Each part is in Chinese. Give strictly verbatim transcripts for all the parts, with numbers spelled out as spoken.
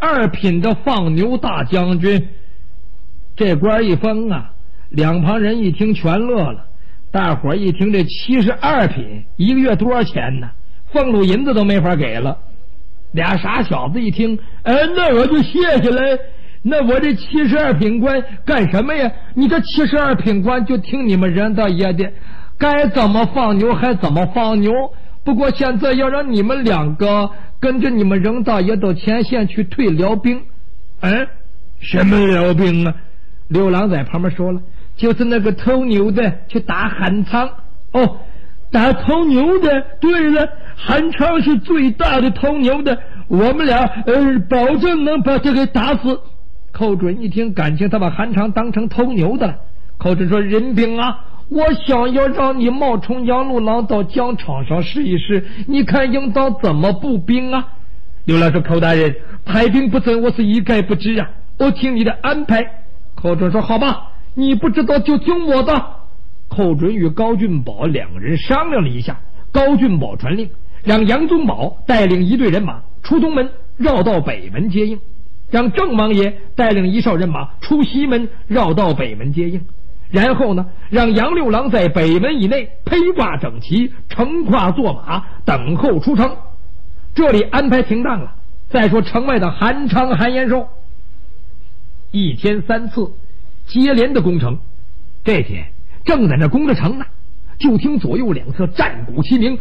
二品的放牛大将军。这官一封啊，两旁人一听全乐了。大伙一听这七十二品一个月多少钱呢？俸禄银子都没法给了。俩傻小子一听，哎，那我就谢谢了。那我这七十二品官干什么呀？你这七十二品官就听你们人大爷的，该怎么放牛还怎么放牛。不过现在要让你们两个跟着你们人大爷到前线去退辽兵。嗯，什么辽兵啊？六郎在旁边说了，就是那个偷牛的去打韩昌。哦，打偷牛的，对了，韩昌是最大的偷牛的，我们俩呃保证能把他给打死。寇准一听，感情他把韩昌当成偷牛的了。寇准说，任兵啊，我想要让你冒充杨六郎到疆场上试一试，你看应当怎么步兵啊？刘郎说，寇大人，排兵布阵我是一概不知啊，我听你的安排。寇准说，好吧，你不知道就听我的。寇准与高俊宝两个人商量了一下，高俊宝传令，让杨宗保带领一队人马出东门，绕到北门接应，让郑王爷带领一哨人马出西门，绕到北门接应。然后呢，让杨六郎在北门以内披挂整齐，乘跨坐马，等候出城。这里安排停当了。再说城外的韩昌、韩延寿，一天三次接连的攻城。这天正在那攻着城呢，就听左右两侧战鼓齐鸣，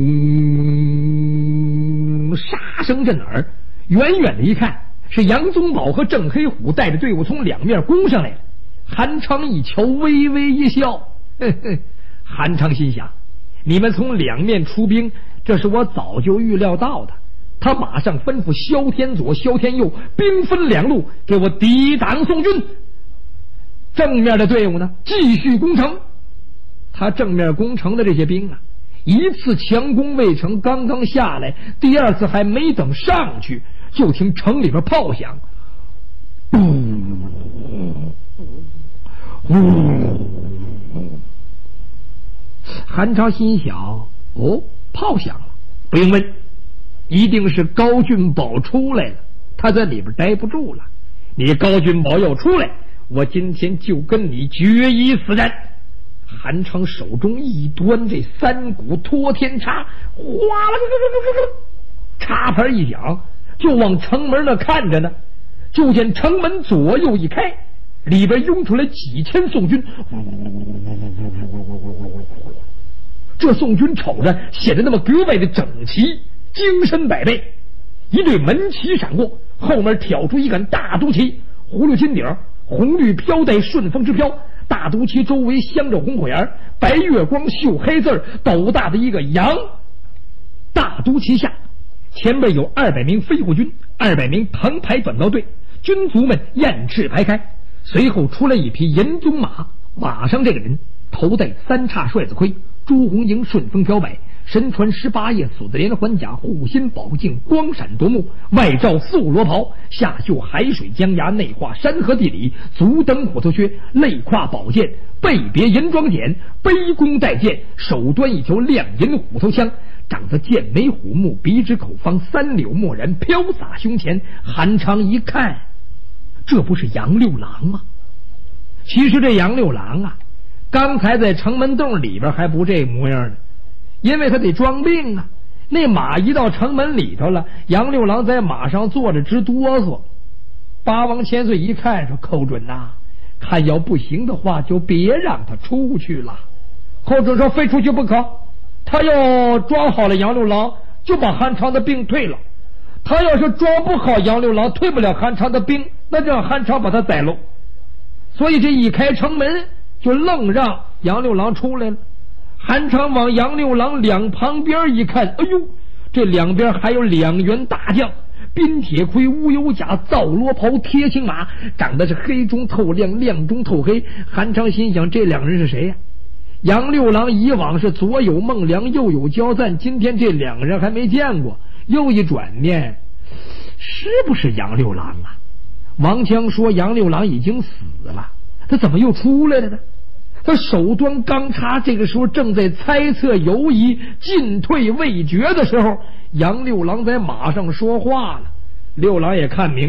嗯，杀声震耳。远远的一看，是杨宗保和郑黑虎带着队伍从两面攻上来了。韩昌一瞧，微微一笑，呵呵。韩昌心想，你们从两面出兵，这是我早就预料到的。他马上吩咐萧天左、萧天右兵分两路，给我抵挡宋军。正面的队伍呢，继续攻城。他正面攻城的这些兵啊，一次强攻未成，刚刚下来，第二次还没等上去，就听城里边炮响，韩昌心想，哦，炮响了，不用问，一定是高俊宝出来了，他在里边待不住了。你高俊宝要出来，我今天就跟你决一死战。韩昌手中一端这三股托天叉，哗啦，叉牌一响，就往城门那看着呢。就见城门左右一开，里边涌出来几千宋军。这宋军瞅着显得那么格外的整齐，精神百倍。一对门旗闪过，后面挑出一杆大都旗，葫芦金顶，红绿飘带，顺风之飘。大都旗周围镶着红火焰，白月光绣黑字，斗大的一个羊。大都旗下前边有二百名飞虎军，二百名横排短刀队，军卒们雁翅排开。随后出来一匹银鬃马，马上这个人头戴三叉帅子盔，朱红缨顺风飘摆，身穿十八叶锁子连环甲，护心宝镜光闪夺目，外罩素罗袍，下绣海水江崖，内画山河地理，足蹬虎头靴，肋挎宝剑，背别银装锏，背弓带剑，手端一条亮银虎头枪，长得剑眉虎目，鼻直口方，三绺墨然飘洒胸前。韩昌一看，这不是杨六郎吗？其实这杨六郎啊，刚才在城门洞里边还不这模样呢，因为他得装病啊。那马一到城门里头了，杨六郎在马上坐着直哆嗦。八王千岁一看说，寇准呐、啊，看要不行的话就别让他出去了。寇准说，非出去不可，他要装好了杨六郎，就把韩昌的病退了。他要是装不好杨六郎，退不了韩昌的兵，那就让韩昌把他宰喽。所以这一开城门，就愣让杨六郎出来了。韩昌往杨六郎两旁边一看，哎呦，这两边还有两员大将，鬓铁盔，乌油甲，皂罗袍，贴青马，长得是黑中透亮，亮中透黑。韩昌心想，这两人是谁呀、啊？杨六郎以往是左有孟良，右有焦赞，今天这两个人还没见过。又一转面，是不是杨六郎啊？王强说杨六郎已经死了，他怎么又出来了呢？他手端钢叉，这个时候正在猜测犹疑，进退未决的时候，杨六郎在马上说话了。六郎也看明